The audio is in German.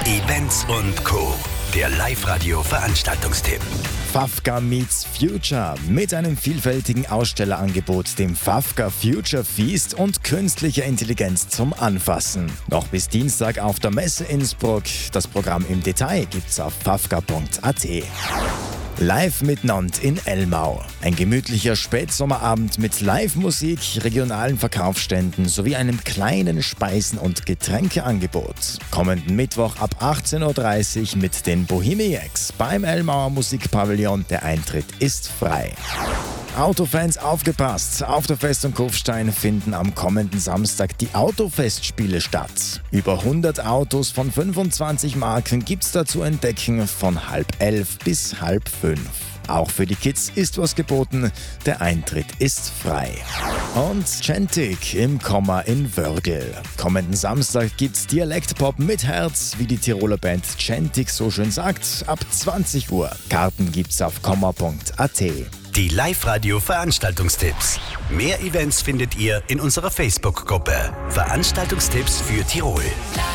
Events und Co. Der Live-Radio-Veranstaltungstipp. Fafka meets Future mit einem vielfältigen Ausstellerangebot, dem Fafka Future Feast und künstlicher Intelligenz zum Anfassen. Noch bis Dienstag auf der Messe Innsbruck. Das Programm im Detail gibt's auf fafka.at. Live mit Nont in Elmau. Ein gemütlicher Spätsommerabend mit Live-Musik, regionalen Verkaufsständen sowie einem kleinen Speisen- und Getränkeangebot. Kommenden Mittwoch ab 18.30 Uhr mit den Bohemiacs beim Elmauer Musikpavillon. Der Eintritt ist frei. Autofans aufgepasst! Auf der Festung Kufstein finden am kommenden Samstag die Autofestspiele statt. Über 100 Autos von 25 Marken gibt's da zu entdecken von 10:30 bis 16:30. Auch für die Kids ist was geboten, der Eintritt ist frei. Und Chantic im Komma in Wörgl. Kommenden Samstag gibt's Dialektpop mit Herz, wie die Tiroler Band Chantic so schön sagt, ab 20 Uhr. Karten gibt's auf komma.at. Die Live-Radio-Veranstaltungstipps. Mehr Events findet ihr in unserer Facebook-Gruppe. Veranstaltungstipps für Tirol.